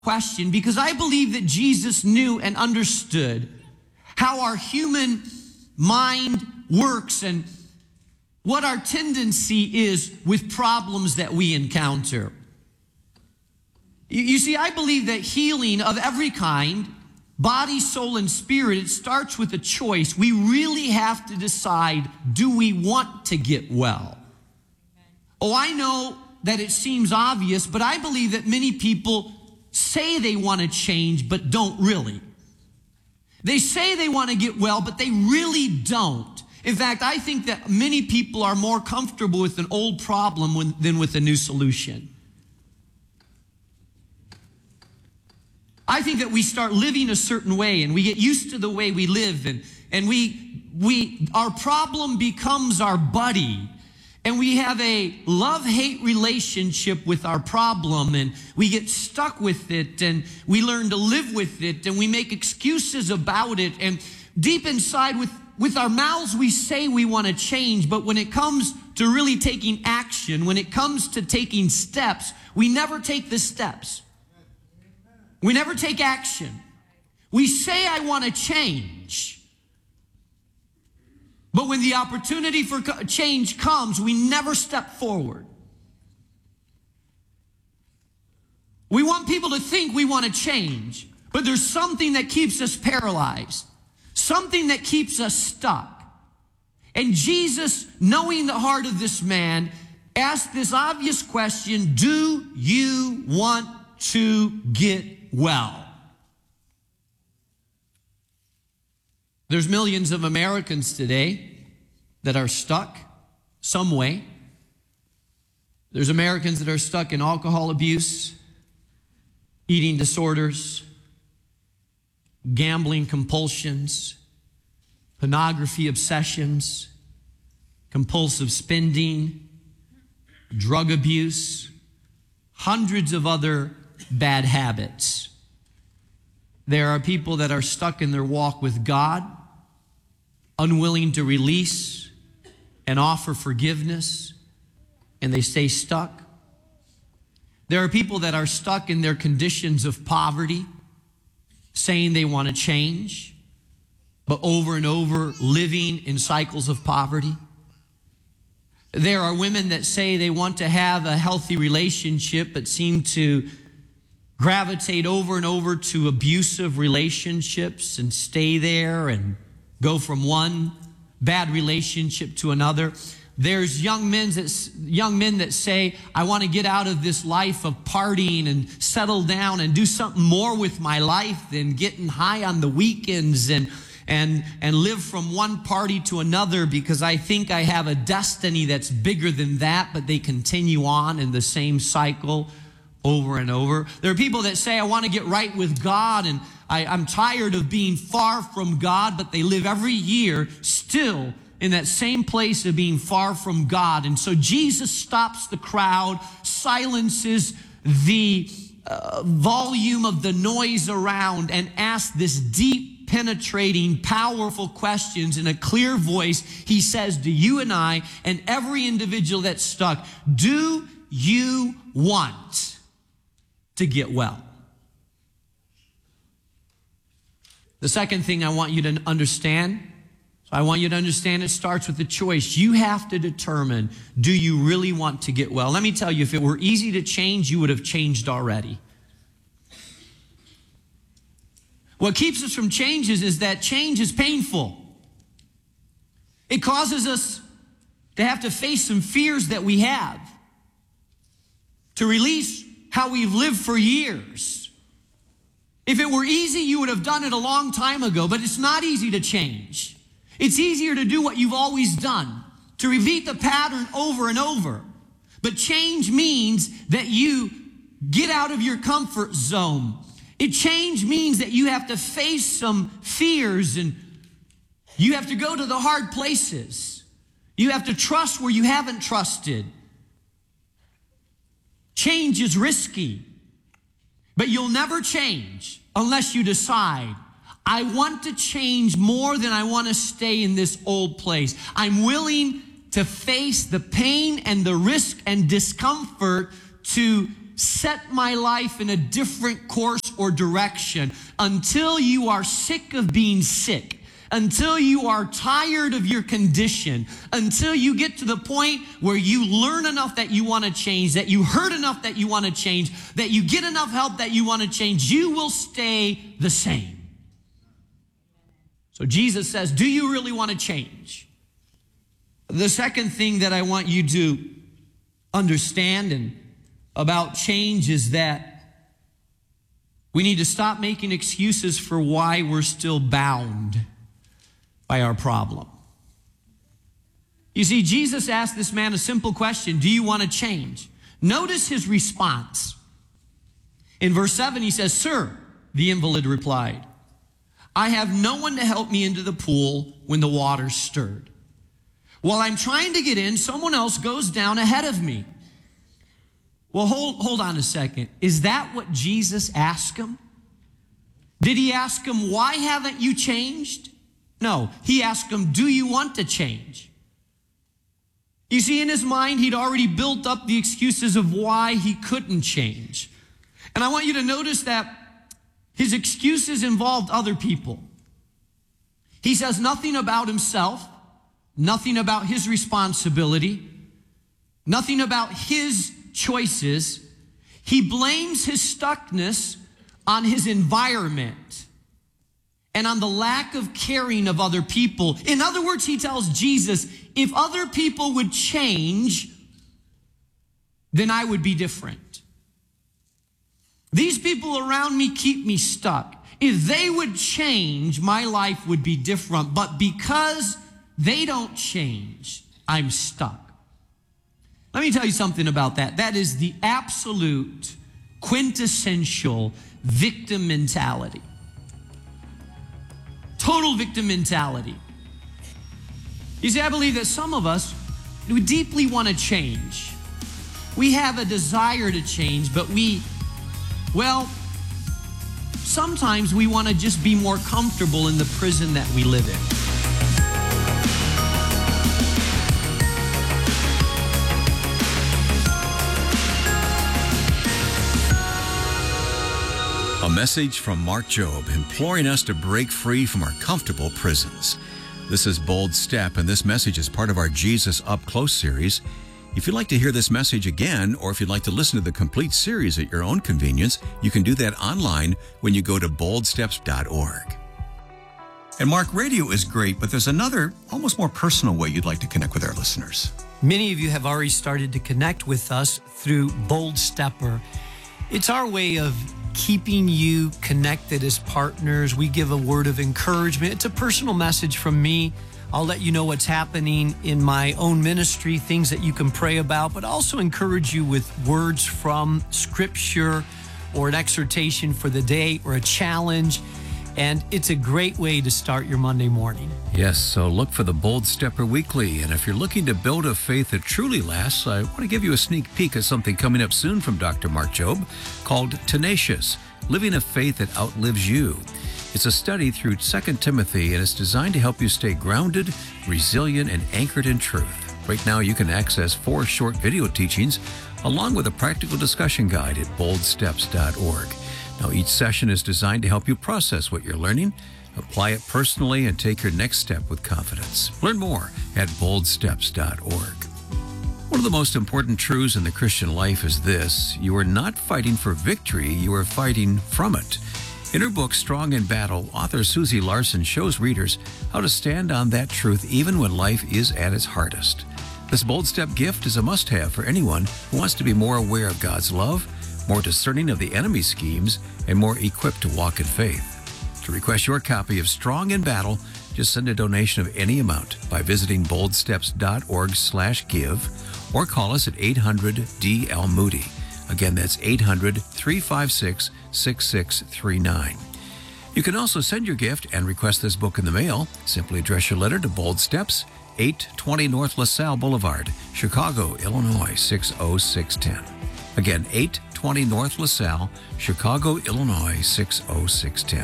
question because I believe that Jesus knew and understood how our human mind works and what our tendency is with problems that we encounter. You see, I believe that healing of every kind, body, soul, and spirit, it starts with a choice. We really have to decide, do we want to get well? Oh, I know that it seems obvious, but I believe that many people say they want to change, but don't really. They say they want to get well, but they really don't. In fact, I think that many people are more comfortable with an old problem than with a new solution. I think that we start living a certain way and we get used to the way we live and our problem becomes our buddy. And we have a love-hate relationship with our problem, and we get stuck with it, and we learn to live with it, and we make excuses about it. And deep inside, with our mouths, we say we want to change, but when it comes to really taking action, when it comes to taking steps, we never take the steps. We never take action. We say, I want to change. But when the opportunity for change comes, we never step forward. We want people to think we want to change, but there's something that keeps us paralyzed, something that keeps us stuck. And Jesus, knowing the heart of this man, asked this obvious question, do you want to get well? There's millions of Americans today that are stuck some way. There's Americans that are stuck in alcohol abuse, eating disorders, gambling compulsions, pornography obsessions, compulsive spending, drug abuse, hundreds of other bad habits. There are people that are stuck in their walk with God, unwilling to release and offer forgiveness, and they stay stuck. There are people that are stuck in their conditions of poverty, saying they want to change, but over and over living in cycles of poverty. There are women that say they want to have a healthy relationship, but seem to gravitate over and over to abusive relationships and stay there and go from one bad relationship to another. There's young men that say, I want to get out of this life of partying and settle down and do something more with my life than getting high on the weekends and live from one party to another because I think I have a destiny that's bigger than that, but they continue on in the same cycle over and over. There are people that say, I want to get right with God and I'm tired of being far from God, but they live every year still in that same place of being far from God. And so Jesus stops the crowd, silences the volume of the noise around, and asks this deep, penetrating, powerful questions in a clear voice. He says to you and I and every individual that's stuck, do you want to get well? The second thing I want you to understand, it starts with a choice. You have to determine, do you really want to get well? Let me tell you, if it were easy to change, you would have changed already. What keeps us from changes is that change is painful. It causes us to have to face some fears that we have, to release how we've lived for years. If it were easy, you would have done it a long time ago, but it's not easy to change. It's easier to do what you've always done, to repeat the pattern over and over. But change means that you get out of your comfort zone. Change means that you have to face some fears and you have to go to the hard places. You have to trust where you haven't trusted. Change is risky, but you'll never change unless you decide, I want to change more than I want to stay in this old place. I'm willing to face the pain and the risk and discomfort to set my life in a different course or direction until you are sick of being sick, until you are tired of your condition, until you get to the point where you learn enough that you want to change, that you heard enough that you want to change, that you get enough help that you want to change, you will stay the same. So Jesus says, do you really want to change? The second thing that I want you to understand about change is that we need to stop making excuses for why we're still bound by our problem. You see, Jesus asked this man a simple question: do you want to change? Notice his response. In verse 7, he says, "Sir," the invalid replied, "I have no one to help me into the pool when the water's stirred. While I'm trying to get in, someone else goes down ahead of me." Well, hold on a second. Is that what Jesus asked him? Did he ask him, why haven't you changed? No, he asked him, do you want to change? You see, in his mind, he'd already built up the excuses of why he couldn't change. And I want you to notice that his excuses involved other people. He says nothing about himself, nothing about his responsibility, nothing about his choices. He blames his stuckness on his environment and on the lack of caring of other people. In other words, he tells Jesus, if other people would change, then I would be different. These people around me keep me stuck. If they would change, my life would be different. But because they don't change, I'm stuck. Let me tell you something about that. That is the absolute quintessential victim mentality. Total victim mentality. You see, I believe that some of us, we deeply want to change. We have a desire to change, but sometimes we want to just be more comfortable in the prison that we live in. A message from Mark Jobe imploring us to break free from our comfortable prisons. This is Bold Step, and this message is part of our Jesus Up Close series. If you'd like to hear this message again, or if you'd like to listen to the complete series at your own convenience, you can do that online when you go to boldsteps.org. And Mark, radio is great, but there's another, almost more personal way you'd like to connect with our listeners. Many of you have already started to connect with us through Bold Stepper. It's our way of keeping you connected as partners. We give a word of encouragement. It's a personal message from me. I'll let you know what's happening in my own ministry, things that you can pray about, but also encourage you with words from Scripture or an exhortation for the day or a challenge. And it's a great way to start your Monday morning. Yes, so look for the Bold Stepper Weekly. And if you're looking to build a faith that truly lasts, I want to give you a sneak peek of something coming up soon from Dr. Mark Jobe called Tenacious, Living a Faith That Outlives You. It's a study through 2 Timothy, and it's designed to help you stay grounded, resilient, and anchored in truth. Right now, you can access 4 short video teachings along with a practical discussion guide at boldsteps.org. Now, each session is designed to help you process what you're learning, apply it personally, and take your next step with confidence. Learn more at boldsteps.org. One of the most important truths in the Christian life is this: you are not fighting for victory, you are fighting from it. In her book, Strong in Battle, author Susie Larson shows readers how to stand on that truth even when life is at its hardest. This Bold Step gift is a must-have for anyone who wants to be more aware of God's love, more discerning of the enemy's schemes, and more equipped to walk in faith. To request your copy of Strong in Battle, just send a donation of any amount by visiting boldsteps.org/give or call us at 800-DL-MOODY. Again, that's 800-356-6639. You can also send your gift and request this book in the mail. Simply address your letter to Bold Steps, 820 North LaSalle Boulevard, Chicago, Illinois, 60610. Again, 820 North LaSalle, Chicago, Illinois, 60610.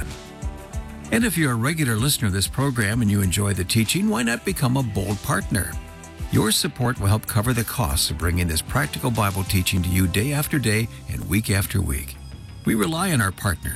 And if you're a regular listener of this program and you enjoy the teaching, why not become a Bold partner? Your support will help cover the costs of bringing this practical Bible teaching to you day after day and week after week. We rely on our partners